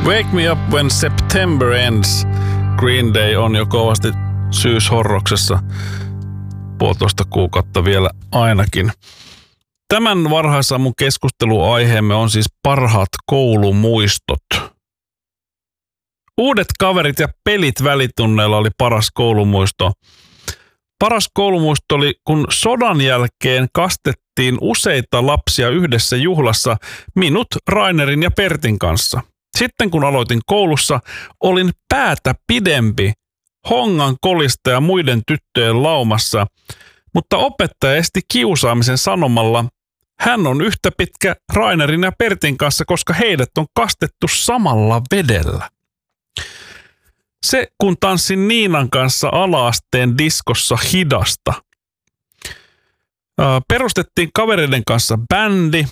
Wake Me Up When September Ends. Green Day on jo kovasti syyshorroksessa. 1,5 kuukautta vielä ainakin. Tämän varhaisaamun keskusteluaiheemme on siis parhaat koulumuistot. Uudet kaverit ja pelit välitunneilla oli paras koulumuisto. Paras koulumuisto oli, kun sodan jälkeen kastettiin useita lapsia yhdessä juhlassa minut, Rainerin ja Pertin kanssa. Sitten kun aloitin koulussa, olin päätä pidempi hongan kolista ja muiden tyttöjen laumassa, mutta opettaja esti kiusaamisen sanomalla, hän on yhtä pitkä Rainerin ja Pertin kanssa, koska heidät on kastettu samalla vedellä. Se, kun tanssin Niinan kanssa ala-asteen diskossa hidasta. Perustettiin kavereiden kanssa bändi.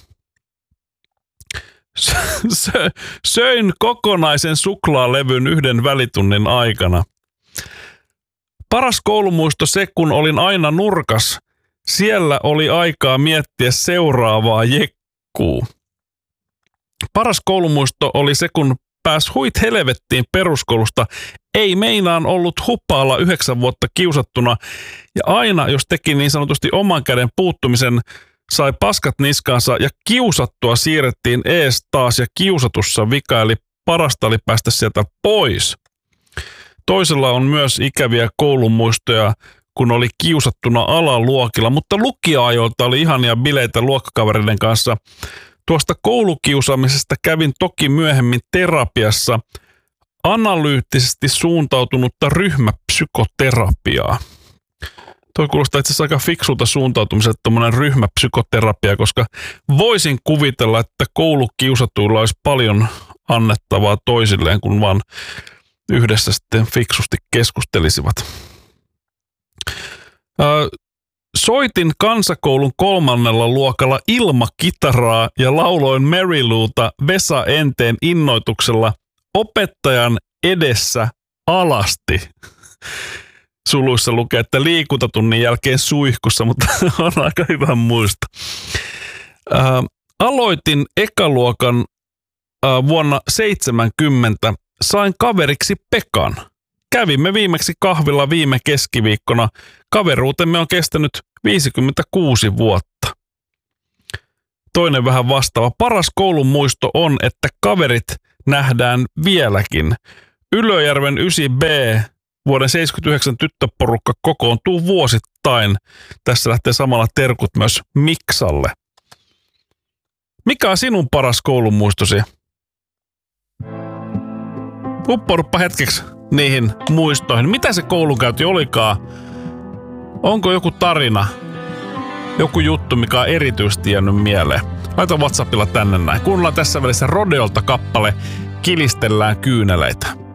Söin kokonaisen suklaalevyn yhden välitunnin aikana. Paras koulumuisto se, kun olin aina nurkas. Siellä oli aikaa miettiä seuraavaa jekkuu. Paras koulumuisto oli se, kun pääs huit helvettiin peruskoulusta. Ei meinaan ollut hupaalla 9 vuotta kiusattuna. Ja aina, jos teki niin sanotusti oman käden puuttumisen, sai paskat niskaansa ja kiusattua siirrettiin ees taas ja kiusatussa vika, eli parasta oli päästä sieltä pois. Toisella on myös ikäviä koulumuistoja, kun oli kiusattuna alaluokilla, mutta lukioajoilta oli ihania bileitä luokkakavereiden kanssa. Tuosta koulukiusaamisesta kävin toki myöhemmin terapiassa analyyttisesti suuntautunutta ryhmäpsykoterapiaa. Toi kuulostaa itse asiassa aika fiksulta suuntautumiselta tommoinen ryhmäpsykoterapia, koska voisin kuvitella, että koulukiusatuilla olisi paljon annettavaa toisilleen, kun vaan yhdessä sitten fiksusti keskustelisivat. Soitin kansakoulun 3. luokalla ilmakitaraa ja lauloin Mary Louta Vesa Enteen innoituksella opettajan edessä alasti. Suluissa lukee, että liikuntatunnin jälkeen suihkussa, mutta on aika hyvä muista. Aloitin ekaluokan vuonna 70. Sain kaveriksi Pekan. Kävimme viimeksi kahvilla viime keskiviikkona. Kaveruutemme on kestänyt 56 vuotta. Toinen vähän vastaava. Paras koulun muisto on, että kaverit nähdään vieläkin. Ylöjärven 9B vuoden 79 tyttöporukka kokoontuu vuosittain. Tässä lähtee samalla terkut myös Miksalle. Mikä on sinun paras koulun muistosi? Uppouduppa hetkeksi niihin muistoihin. Mitä se koulunkäynti olikaan? Onko joku tarina? Joku juttu, mikä on erityisesti jäänyt mieleen? Laita WhatsAppilla tänne näin. Kuunnellaan tässä välissä Rodeolta kappale Kilistellään kyyneleitä.